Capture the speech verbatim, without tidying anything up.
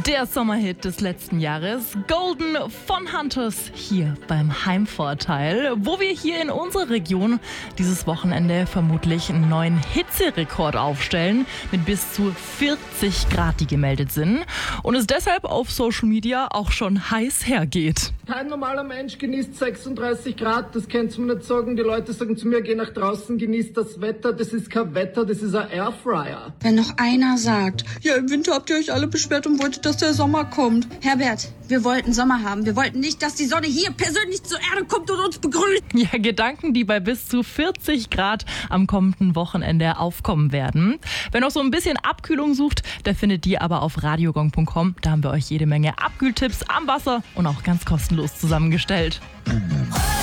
Der Sommerhit des letzten Jahres, Golden von Hunters, hier beim Heimvorteil, wo wir hier in unserer Region dieses Wochenende vermutlich einen neuen Hitzerekord aufstellen, mit bis zu vierzig Grad, die gemeldet sind, und es deshalb auf Social Media auch schon heiß hergeht. Kein normaler Mensch genießt sechsunddreißig Grad, das kannst du mir nicht sagen. Die Leute sagen zu mir, geh nach draußen, genieß das Wetter. Das ist kein Wetter, das ist ein Airfryer. Wenn noch einer sagt, ja, im Winter habt ihr euch alle beschwert und wolltet, dass der Sommer kommt. Herbert, wir wollten Sommer haben. Wir wollten nicht, dass die Sonne hier persönlich zur Erde kommt und uns begrüßt. Ja, Gedanken, die bei bis zu vierzig Grad am kommenden Wochenende aufkommen werden. Wer noch so ein bisschen Abkühlung sucht, der findet die aber auf radiogong punkt com. Da haben wir euch jede Menge Abkühltipps am Wasser und auch ganz kostenlos zusammengestellt.